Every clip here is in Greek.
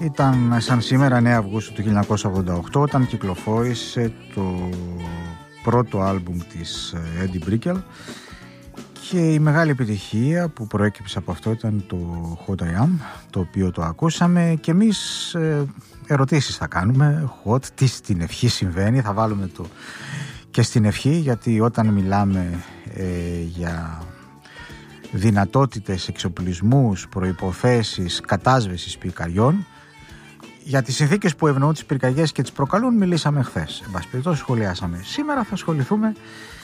Ήταν σαν σήμερα 9 Αυγούστου του 1988 όταν κυκλοφόρησε το πρώτο άλμπουμ της Eddie Brickell και η μεγάλη επιτυχία που προέκυψε από αυτό ήταν το Hot I Am, το οποίο το ακούσαμε και εμείς ερωτήσεις θα κάνουμε. Hot, τι στην ευχή συμβαίνει, θα βάλουμε το και στην ευχή, γιατί όταν μιλάμε για δυνατότητες, εξοπλισμούς, προϋποθέσεις κατάσβεσης πυρκαγιών, για τις συνθήκες που ευνοούν τις πυρκαγιές και τις προκαλούν μιλήσαμε χθες. Εν πάση περιπτώσει σχολιάσαμε. Σήμερα θα ασχοληθούμε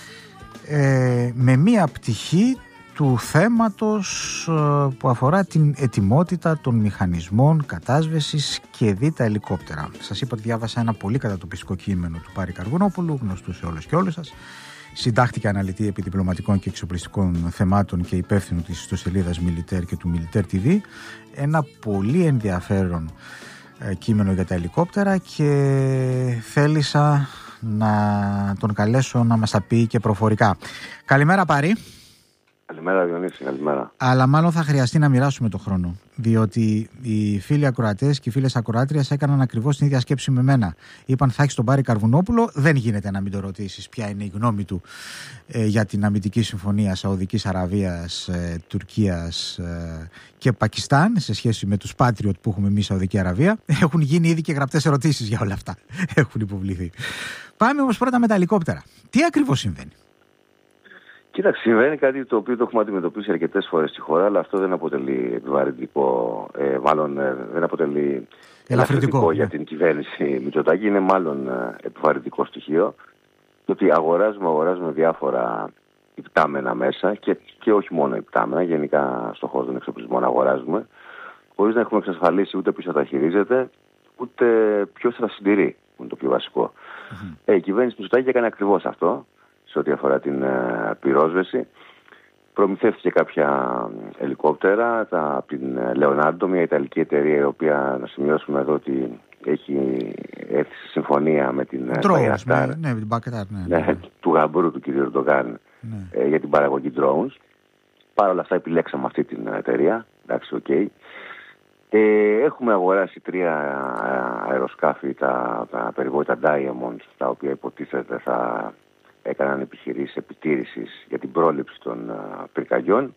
με μία πτυχή του θέματος που αφορά την ετοιμότητα των μηχανισμών κατάσβεσης και δι' τα ελικόπτερα. Σας είπα ότι διάβασα ένα πολύ κατατοπιστικό κείμενο του Πάρη Καρβουνόπουλου, γνωστού σε όλους και όλους σας. Συντάχθηκε αναλυτή επί διπλωματικών και εξοπλιστικών θεμάτων και υπεύθυνο της ιστοσελίδας Militaire και του Militaire TV. Ένα πολύ ενδιαφέρον κείμενο για τα ελικόπτερα και θέλησα να τον καλέσω να μας τα πει και προφορικά. Καλημέρα Πάρη. Καλημέρα Διονύση, καλημέρα. Αλλά μάλλον θα χρειαστεί να μοιράσουμε το χρόνο, διότι οι φίλοι ακροατές και οι φίλες ακροάτριας έκαναν ακριβώς την ίδια σκέψη με μένα. Είπαν θα έχεις τον Πάρη Καρβουνόπουλο, δεν γίνεται να μην το ρωτήσεις ποια είναι η γνώμη του για την αμυντική συμφωνία Σαουδικής Αραβίας, Τουρκίας και Πακιστάν σε σχέση με τους Patriot που έχουμε εμείς Σαουδική Αραβία. Έχουν γίνει ήδη και γραπτές ερωτήσεις για όλα αυτά. Έχουν υποβληθεί. Πάμε όμως πρώτα με τα ελικόπτερα. Τι ακριβώς συμβαίνει? Κοίταξε, συμβαίνει κάτι το οποίο το έχουμε αντιμετωπίσει αρκετές φορές στη χώρα, αλλά αυτό δεν αποτελεί επιβαρυντικό, μάλλον δεν αποτελεί ελαφρυντικό για την κυβέρνηση Μητσοτάκη. Είναι μάλλον επιβαρυντικό στοιχείο. Το ότι αγοράζουμε διάφορα υπτάμενα μέσα και όχι μόνο υπτάμενα, γενικά στον χώρο των εξοπλισμών αγοράζουμε, χωρίς να έχουμε εξασφαλίσει ούτε ποιος θα τα χειρίζεται, ούτε ποιος θα τα συντηρεί, που είναι το πιο βασικό. Η κυβέρνηση Μητσοτάκη έκανε ακριβώς αυτό. Σε ό,τι αφορά την πυρόσβεση, προμηθεύτηκε κάποια ελικόπτερα από την Leonardo, μια ιταλική εταιρεία, η οποία, να σημειώσουμε εδώ ότι έχει έρθει σε συμφωνία με την Bayraktar, του γαμπρού του κ. Ερντογάν, για την παραγωγή drones. Παρ' όλα αυτά επιλέξαμε αυτή την εταιρεία. Εντάξει, okay. Έχουμε αγοράσει 3 αεροσκάφη, τα περιβόητα Diamond, τα οποία υποτίθεται θα έκαναν επιχειρήσεις επιτήρησης για την πρόληψη των πυρκαγιών.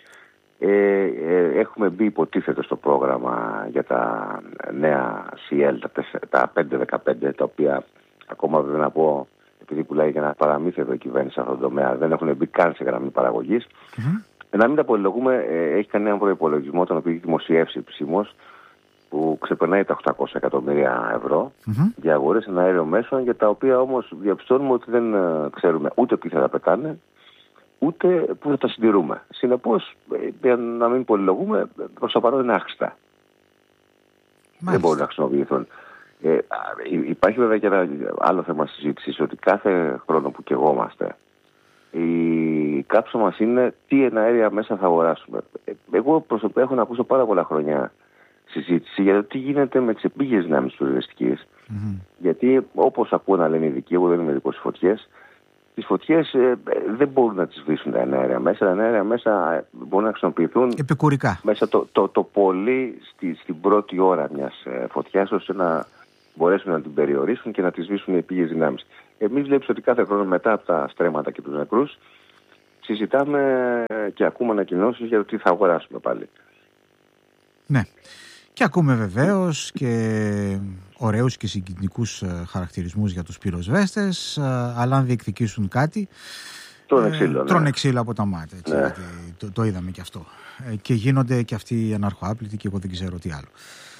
Έχουμε μπει υποτίθεται στο πρόγραμμα για τα νέα CL, τα 515, τα οποία ακόμα βέβαια να πω, επειδή πουλάει για ένα παραμύθι εδώ η κυβέρνηση σε αυτόν τον τομέα, δεν έχουν μπει καν σε γραμμή παραγωγής. Να μην τα πολυλογούμε, έχει κάνει έναν προϋπολογισμό, τον οποίο έχει δημοσιεύσει επισήμως, που ξεπερνάει τα 800 εκατομμύρια ευρώ για αγορές εν αέριο μέσων, για τα οποία όμως διαπιστώνουμε ότι δεν ξέρουμε ούτε ποιοι θα τα πετάνε, ούτε πού θα τα συντηρούμε. Συνεπώς, για να μην πολυλογούμε, προς το παρόν είναι άχρηστα. Δεν μπορούν να χρησιμοποιηθούν. Υπάρχει βέβαια και ένα άλλο θέμα συζήτησης, ότι κάθε χρόνο που καιγόμαστε, η κάψα μας είναι τι εναέρια μέσα θα αγοράσουμε. Εγώ προσωπικά έχω να ακούσω πάρα πολλά χρόνια συζήτηση για το τι γίνεται με τις επίγειες δυνάμεις της πυροσβεστικής. Γιατί όπως ακούω να λένε οι ειδικοί, εγώ δεν είμαι ειδικός στις φωτιές, τις φωτιές δεν μπορούν να τις σβήσουν τα εναέρια μέσα. Τα εναέρια μέσα μπορούν να χρησιμοποιηθούν επικουρικά. Μέσα το πολύ στην πρώτη ώρα μιας φωτιάς, ώστε να μπορέσουν να την περιορίσουν και να τις σβήσουν οι επίγειες δυνάμεις. Εμείς βλέπεις ότι κάθε χρόνο μετά από τα στρέμματα και τους νεκρούς συζητάμε και ακούμε ανακοινώσεις για το τι θα αγοράσουμε πάλι. Ναι. Και ακούμε βεβαίως και ωραίους και συγκινητικούς χαρακτηρισμούς για τους πυροσβέστες, αλλά αν διεκδικήσουν κάτι τρώνε ξύλο από τα μάτια. Έτσι, ναι. Το είδαμε και αυτό. Και γίνονται και αυτοί οι αναρχοάπλητοι και εγώ δεν ξέρω τι άλλο.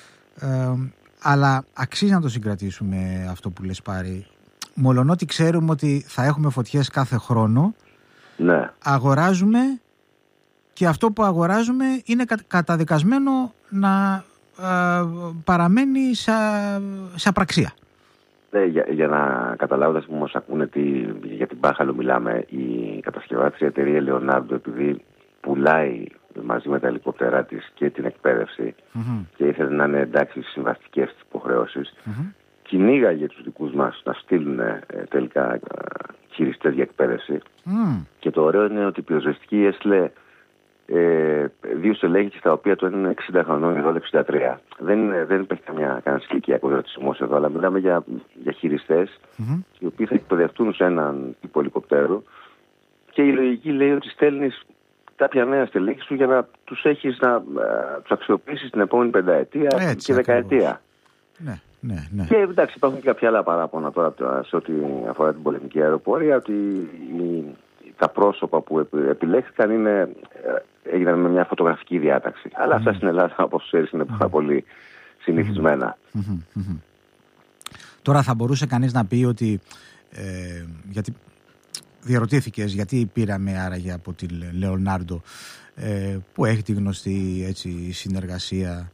Αλλά αξίζει να το συγκρατήσουμε αυτό που λες Πάρη. Μολονότι ξέρουμε ότι θα έχουμε φωτιές κάθε χρόνο, ναι. Αγοράζουμε και αυτό που αγοράζουμε είναι καταδικασμένο να παραμένει σε απραξία. Ναι, για να καταλάβετε που μας ακούνε για την Μπάχαλο μιλάμε, η κατασκευάτρια εταιρεία Leonardo, επειδή πουλάει μαζί με τα ελικόπτερά της και την εκπαίδευση και ήθελε να είναι εντάξει στις συμβαστικές της υποχρεώσεις, κυνήγαγε τους δικούς μας να στείλουν τελικά χειριστές για εκπαίδευση. Και το ωραίο είναι ότι η πυροσβεστική έστειλε δύο στελέχη τα οποία το ένα είναι 60 χρονών, εδώ 63. Δεν υπάρχει κανένας ηλικιακός ρατσισμός εδώ, αλλά μιλάμε για χειριστές οι οποίοι θα εκπαιδευτούν σε έναν τύπο ελικοπτέρου και η λογική λέει ότι στέλνεις κάποια νέα στελέχη σου για να τους έχεις να τους αξιοποιήσεις την επόμενη πενταετία και δεκαετία. Ναι. Και εντάξει, υπάρχουν και κάποια άλλα παράπονα τώρα σε ό,τι αφορά την πολεμική αεροπορία, ότι τα πρόσωπα που επιλέχθηκαν έγιναν με μια φωτογραφική διάταξη. Αλλά αυτά στην Ελλάδα, όπως ξέρεις, είναι πάρα πολύ συνηθισμένα. Τώρα θα μπορούσε κανείς να πει ότι γιατί διαρωτήθηκες γιατί πήραμε άραγε από τη Λεωνάρντο που έχει τη γνωστή έτσι, συνεργασία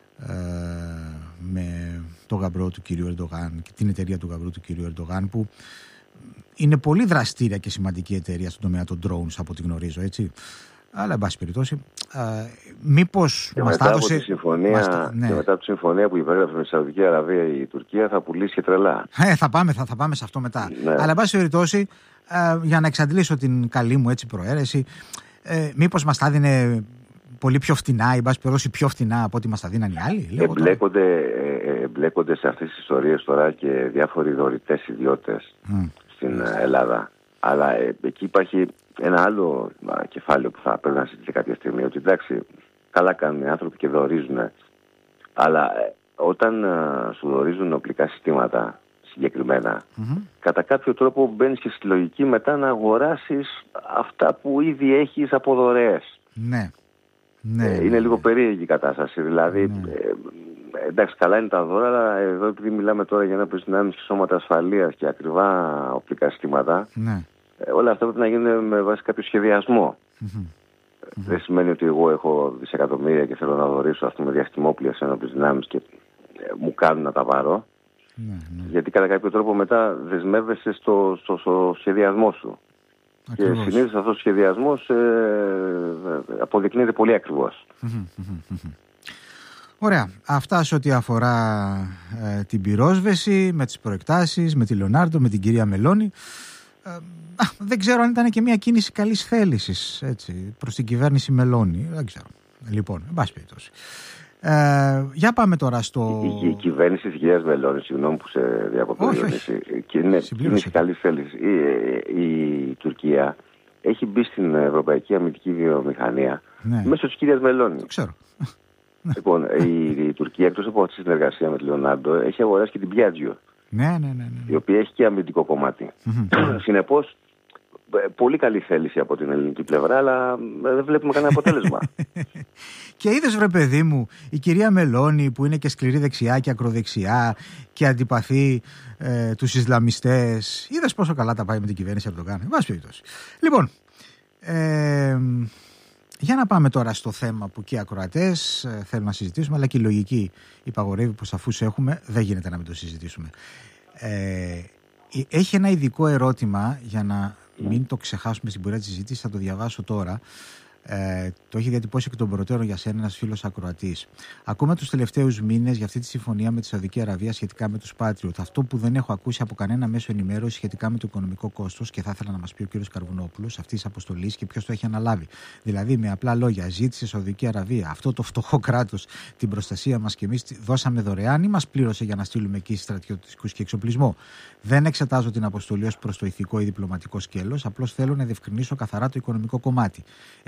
με το γαμπρό του κυρίου Ερντογάν και την εταιρεία του γαμπρού του κυρίου Ερντογάν, που είναι πολύ δραστήρια και σημαντική εταιρεία στον τομέα των drones από ό,τι γνωρίζω, έτσι. Αλλά εν πάση περιπτώσει, μήπως μας τα έδωσε. Και μετά από τη συμφωνία που υπέγραψε με τη Σαουδική Αραβία η Τουρκία θα πουλήσει και τρελά. Θα πάμε σε αυτό μετά. Ναι. Αλλά εν πάση περιπτώσει, για να εξαντλήσω την καλή μου έτσι προαίρεση, μήπως μας τα έδινε πολύ πιο φτηνά, ή μπας περιπτώσει πιο φτηνά από ό,τι μας τα δίναν οι άλλοι. Εμπλέκονται σε αυτές τις ιστορίες τώρα και διάφοροι δωρητές ιδιώτες στην Ελλάδα. Αλλά εκεί υπάρχει ένα άλλο κεφάλαιο που θα πρέπει να συζητήσει κάποια στιγμή, ότι εντάξει, καλά κάνουν οι άνθρωποι και δωρίζουν, αλλά όταν σου δωρίζουν οπλικά συστήματα συγκεκριμένα, κατά κάποιο τρόπο μπαίνεις και στη λογική μετά να αγοράσεις αυτά που ήδη έχεις από δωρεές. Ναι. Είναι λίγο περίεργη η κατάσταση. Δηλαδή, εντάξει, καλά είναι τα δώρα, αλλά εδώ επειδή μιλάμε τώρα για να δυνάμεις σώματα ασφαλείας και ακριβά οπλικά συστήματα, όλα αυτά πρέπει να γίνουν με βάση κάποιο σχεδιασμό. Δεν σημαίνει ότι εγώ έχω δισεκατομμύρια και θέλω να δωρήσω, ας πούμε, διαστημόπλια σε ένοπλες δυνάμεις και μου κάνουν να τα πάρω. Γιατί κατά κάποιο τρόπο μετά δεσμεύεσαι στο σχεδιασμό σου. Ακριβώς. Και συνήθως αυτός ο σχεδιασμός αποδεικνύεται πολύ ακριβώς. Ωραία. Αυτά σε ό,τι αφορά την πυρόσβεση, με τις προεκτάσεις, με τη Λεωνάρντο, με την κυρία Μελώνη. Δεν ξέρω αν ήταν και μια κίνηση καλής θέλησης προς την κυβέρνηση Μελώνη. Δεν ξέρω. Λοιπόν, εν πάση περιπτώσει. Για πάμε τώρα στο. Η κυβέρνηση της κυρίας Μελώνη, συγγνώμη που σε διακοπτώ, είναι κίνηση καλής θέλησης. Η Τουρκία έχει μπει στην ευρωπαϊκή αμυντική βιομηχανία μέσω της κυρίας Μελώνη. Το ξέρω. Λοιπόν, η Τουρκία, εκτός από αυτή τη συνεργασία με τη Λεωνάρντο, έχει αγοράσει και την Piaggio. Ναι. Η οποία έχει και αμυντικό κομμάτι. Συνεπώς, πολύ καλή θέληση από την ελληνική πλευρά, αλλά δεν βλέπουμε κανένα αποτέλεσμα. Και είδες, βρε παιδί μου, η κυρία Μελώνη που είναι και σκληρή δεξιά και ακροδεξιά και αντιπαθεί τους Ισλαμιστές, είδες πόσο καλά τα πάει με την κυβέρνηση Ερντογάν. Εν πάση περιπτώσει. Λοιπόν, για να πάμε τώρα στο θέμα που και οι ακροατές θέλουν να συζητήσουμε, αλλά και η λογική υπαγορεύει πως αφού σε έχουμε δεν γίνεται να μην το συζητήσουμε. Έχει ένα ειδικό ερώτημα, για να μην το ξεχάσουμε στην πορεία της συζήτησης, θα το διαβάσω τώρα. Το έχει διατυπώσει εκ των προτέρων για σένα ένας φίλος ακροατής. Ακούμε τους τελευταίους μήνες για αυτή τη συμφωνία με τη Σαουδική Αραβία σχετικά με τους Patriot. Αυτό που δεν έχω ακούσει από κανένα μέσο ενημέρωση σχετικά με το οικονομικό κόστος, και θα ήθελα να μας πει ο κύριος Καρβουνόπουλος, αυτής της αποστολής και ποιος το έχει αναλάβει. Δηλαδή, με απλά λόγια, ζήτησε η Σαουδική Αραβία, αυτό το φτωχό κράτος, την προστασία μας και εμείς δώσαμε δωρεάν, ή μας πλήρωσε για να στείλουμε εκεί στρατιωτικούς και εξοπλισμό. Δεν εξετάζω την αποστολή ως προς το ηθικό ή διπλωματικό σκέλος, απλώς θέλω να διευκρινίσω καθαρά το οικονομικό κομμάτι.